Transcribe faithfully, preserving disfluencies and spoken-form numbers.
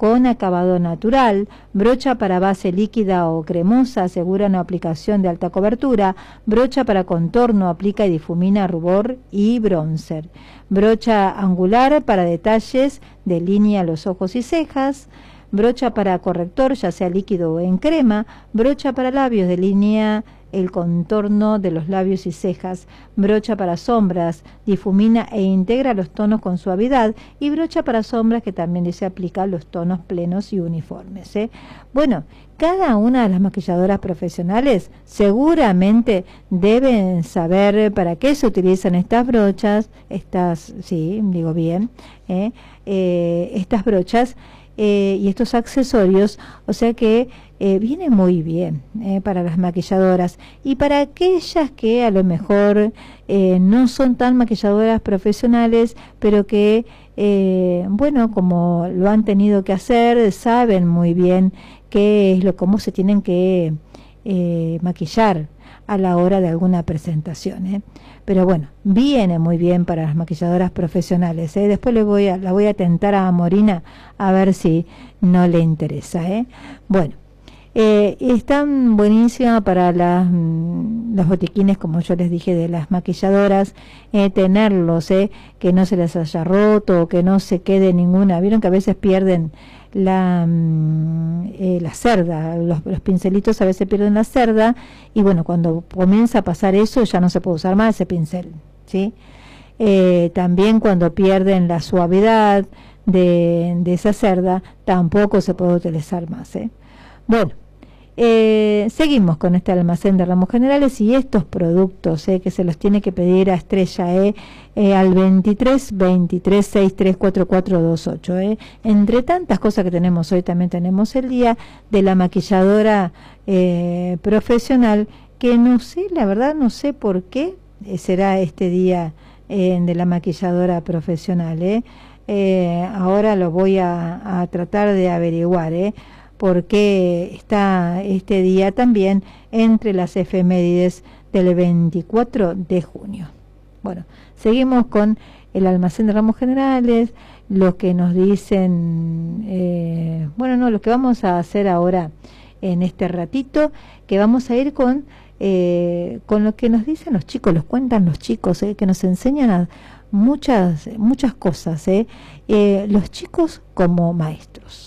con acabado natural, brocha para base líquida o cremosa, asegura una aplicación de alta cobertura, brocha para contorno, aplica y difumina rubor y bronzer, brocha angular para detalles, delinea los ojos y cejas, brocha para corrector, ya sea líquido o en crema, brocha para labios, delinea el contorno de los labios y cejas, brocha para sombras, difumina e integra los tonos con suavidad, y brocha para sombras que también se aplica a los tonos plenos y uniformes, ¿eh? Bueno, cada una de las maquilladoras profesionales seguramente deben saber para qué se utilizan estas brochas, estas, sí, digo bien, ¿eh? Eh, estas brochas, Eh, y estos accesorios, o sea que eh, viene muy bien eh, para las maquilladoras, y para aquellas que a lo mejor eh, no son tan maquilladoras profesionales, pero que eh, bueno, como lo han tenido que hacer, saben muy bien qué es lo, cómo se tienen que eh, maquillar a la hora de alguna presentación, ¿eh? Pero bueno, viene muy bien para las maquilladoras profesionales, ¿eh? Después le voy a, la voy a tentar a Morina a ver si no le interesa, ¿eh? Bueno, eh, están buenísimas para las, los botiquines, como yo les dije, de las maquilladoras, eh, tenerlos, ¿eh? Que no se les haya roto, o que no se quede ninguna. Vieron que a veces pierden la eh, la cerda, los, los pincelitos a veces pierden la cerda, y bueno, cuando comienza a pasar eso ya no se puede usar más ese pincel, ¿sí? Eh, también cuando pierden la suavidad de, de esa cerda, tampoco se puede utilizar más, ¿eh? Bueno, Eh, seguimos con este almacén de ramos generales y estos productos eh, que se los tiene que pedir a Estrella E eh, al veintitrés veintitrés sesenta y tres cuarenta y cuatro veintiocho. Eh. Entre tantas cosas que tenemos hoy, también tenemos el día de la maquilladora eh, profesional, que no sé, la verdad no sé por qué eh, será este día eh, de la maquilladora profesional. Eh. Eh, ahora lo voy a, a tratar de averiguar, eh. porque está este día también entre las efemérides del veinticuatro de junio. Bueno, seguimos con el almacén de ramos generales, lo que nos dicen, eh, bueno, no, lo que vamos a hacer ahora en este ratito, que vamos a ir con, eh, con lo que nos dicen los chicos, los cuentan los chicos, eh, que nos enseñan a muchas, muchas cosas, eh, eh, los chicos como maestros.